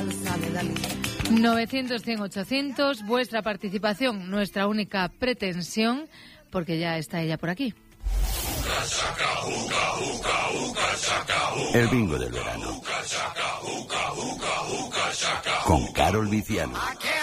lo sabe, dale. 900, 100, 800, vuestra participación, nuestra única pretensión, porque ya está ella por aquí. El bingo del verano. Con Carol Viciano.